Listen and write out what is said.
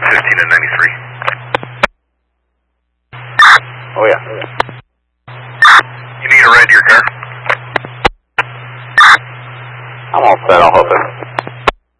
15 and 93. Oh, yeah. You need a ride to your car? I'm all set. I'll help him.